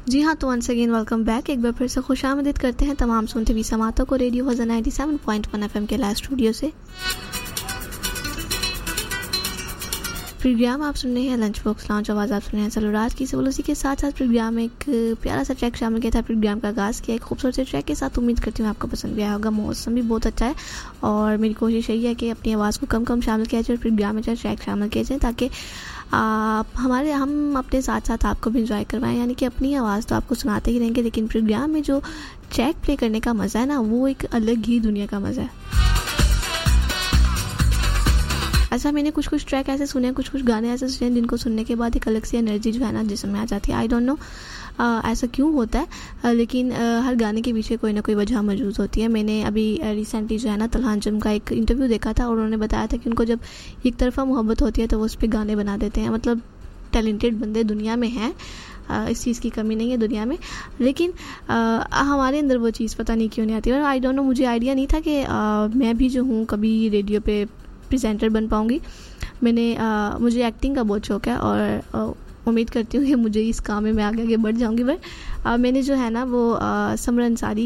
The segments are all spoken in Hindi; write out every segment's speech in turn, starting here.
जी हाँ, तो वंस अगेन वेलकम बैक। एक बार फिर से खुशामदीद करते हैं तमाम सुनते भी समातों को रेडियो वज़न 97.1 FM के लाइव स्टूडियो से। प्रोग्राम आप सुन रहे हैं लंच बॉक्स लॉन्च, आवाज़ आप सुन रहे हैं सलूराज की। सिविल उसी के साथ साथ प्रोग्राम में एक प्यारा सा ट्रैक शामिल किया था। प्रोग्राम का आगाज़ किया एक खूबसूरत से ट्रैक के साथ। उम्मीद करती हूँ आपको पसंद भी आया होगा। मौसम भी बहुत अच्छा है और मेरी कोशिश यही है कि अपनी आवाज़ को कम शामिल किया जाए और प्रोग्राम में जो ट्रैक शामिल किए जाए ताकि हम अपने साथ साथ आपको भी इंजॉय करवाएं। यानी कि अपनी आवाज़ तो आपको सुनाते ही रहेंगे, लेकिन प्रोग्राम में जो ट्रैक प्ले करने का मज़ा है ना, वो एक अलग ही दुनिया का मज़ा है। ऐसा मैंने कुछ ट्रैक ऐसे सुने हैं, कुछ गाने ऐसे सुने हैं जिनको सुनने के बाद एक अलग सी एनर्जी जो है ना जिस्म में आ जाती है। आई डोंट नो ऐसा क्यों होता है, लेकिन हर गाने के पीछे कोई ना कोई वजह मौजूद होती है। मैंने अभी रिसेंटली जो है ना तलहा अंजुम का एक इंटरव्यू देखा था और उन्होंने बताया था कि उनको जब एक तरफा मोहब्बत होती है तो वो उस पर गाने बना देते हैं। मतलब टैलेंटेड बंदे दुनिया में हैं, इस चीज़ की कमी नहीं है दुनिया में, लेकिन हमारे अंदर वो चीज़ पता नहीं क्यों नहीं आती। और आई डोंट नो, मुझे आइडिया नहीं था कि मैं भी जो हूँ कभी रेडियो पे प्रेजेंटर बन पाऊँगी। मुझे एक्टिंग का बहुत शौक़ है और उम्मीद करती हूँ कि मुझे इस काम में मैं आगे बढ़ जाऊँगी। बट मैंने जो है ना वो समर अंसारी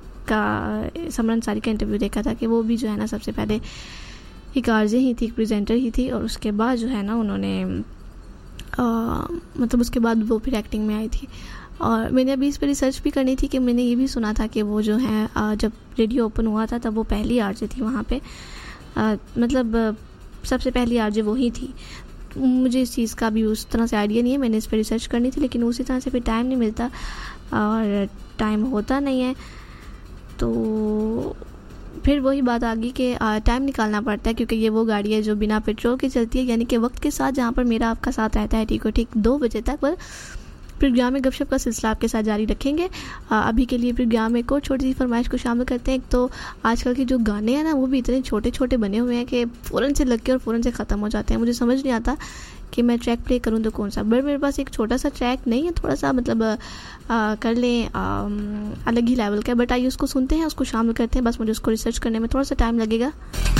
का इंटरव्यू देखा था कि वो भी जो है ना सबसे पहले एक आरजे ही थी, एक प्रेजेंटर ही थी और उसके बाद जो है ना उन्होंने मतलब उसके बाद वो फिर एक्टिंग में आई थी। और मैंने अभी इस पर रिसर्च भी करनी थी कि मैंने ये भी सुना था कि वो जो है जब रेडियो ओपन हुआ था तब वो पहली आरजे थी वहाँ पे, मतलब सबसे पहली आरजे वो ही थी। मुझे इस चीज़ का भी उस तरह से आइडिया नहीं है, मैंने इस पर रिसर्च करनी थी, लेकिन उसी तरह से फिर टाइम नहीं मिलता और टाइम होता नहीं है। तो फिर वही बात आ गई कि टाइम निकालना पड़ता है, क्योंकि ये वो गाड़ी है जो बिना पेट्रोल के चलती है, यानी कि वक्त के साथ जहाँ पर मेरा आपका साथ रहता है ठीक 2 बजे तक। पर प्रोग्राम में गपशप का सिलसिला आपके साथ जारी रखेंगे। अभी के लिए प्रोग्राम में एक और छोटी सी फरमाइश को शामिल करते हैं। एक तो आजकल के जो गाने हैं ना वो भी इतने छोटे बने हुए हैं कि फ़ौरन से लग के और फ़ौरन से ख़त्म हो जाते हैं। मुझे समझ नहीं आता कि मैं ट्रैक प्ले करूँ तो कौन सा। बट मेरे पास एक छोटा सा ट्रैक नहीं है, थोड़ा सा मतलब कर लें अलग ही लेवल का, बट आइए उसको सुनते हैं, उसको शामिल करते हैं। बस मुझे उसको रिसर्च करने में थोड़ा सा टाइम लगेगा।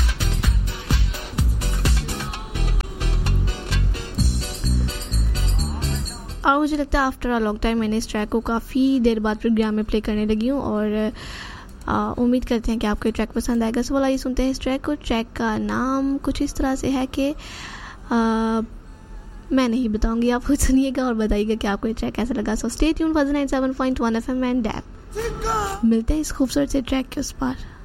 और मुझे लगता है आफ्टर अ लॉन्ग टाइम मैंने इस ट्रैक को काफ़ी देर बाद प्रोग्राम में प्ले करने लगी हूँ और उम्मीद करते हैं कि आपको ये ट्रैक पसंद आएगा। सो आइए सुनते हैं इस ट्रैक को। ट्रैक का नाम कुछ इस तरह से है कि मैं नहीं बताऊंगी, आप खुद सुनिएगा और बताइएगा कि आपको ये ट्रैक कैसा लगा। So stay tuned 97.1 FM and dab. मिलते हैं इस खूबसूरत से ट्रैक के उस पार।